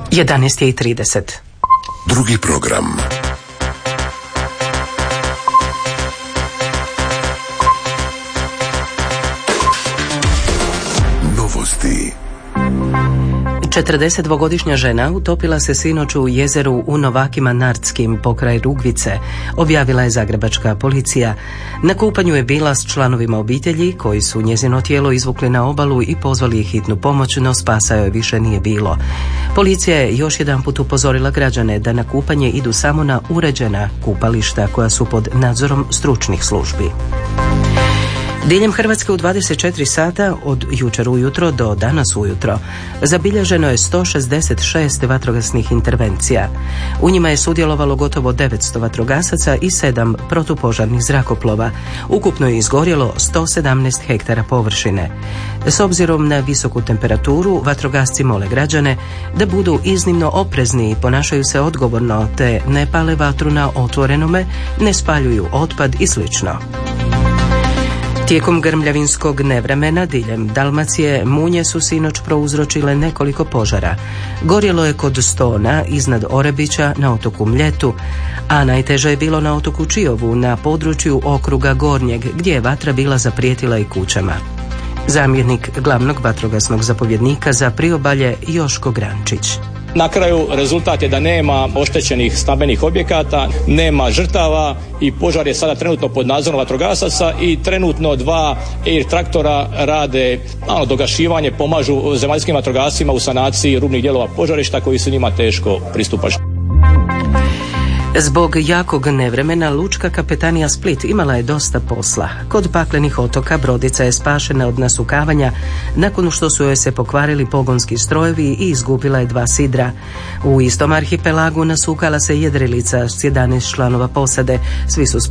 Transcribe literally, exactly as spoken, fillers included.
jedanaest i trideset. Drugi program. Novosti. četrdesetdvogodišnja žena utopila se sinoć u jezeru u Novakima Nardskim pokraj Rugvice, objavila je zagrebačka policija. Na kupanju je bila s članovima obitelji koji su njezino tijelo izvukli na obalu i pozvali hitnu pomoć, no spasa joj više nije bilo. Policija je još jedanput upozorila građane da na kupanje idu samo na uređena kupališta koja su pod nadzorom stručnih službi. Diljem Hrvatske u dvadeset četiri sata od jučer ujutro do danas ujutro zabilježeno je sto šezdeset šest vatrogasnih intervencija. U njima je sudjelovalo gotovo devetsto vatrogasaca i sedam protupožarnih zrakoplova. Ukupno je izgorjelo sto sedamnaest hektara površine. S obzirom na visoku temperaturu, vatrogasci mole građane da budu iznimno oprezni i ponašaju se odgovorno, te ne pale vatru na otvorenome, ne spaljuju otpad i slično. Tijekom grmljavinskog nevremena diljem Dalmacije munje su sinoć prouzročile nekoliko požara. Gorjelo je kod Stona, iznad Orebića, na otoku Mljetu, a najteže je bilo na otoku Čiovu, na području okruga Gornjeg, gdje je vatra bila zaprijetila i kućama. Zamjenik glavnog vatrogasnog zapovjednika za priobalje Joško Grančić. Na kraju rezultat je da nema oštećenih stambenih objekata, nema žrtava i požar je sada trenutno pod nadzorom vatrogasaca i trenutno dva air traktora rade malo dogašivanje, pomažu zemaljskim vatrogascima u sanaciji rubnih dijelova požarišta koji su njima teško pristupačni. Zbog jakog nevremena lučka kapetanija Split imala je dosta posla. Kod paklenih otoka brodica je spašena od nasukavanja nakon što su joj se pokvarili pogonski strojevi i izgubila je dva sidra. U istom arhipelagu nasukala se jedrilica s jedanaest članova posade. Svi su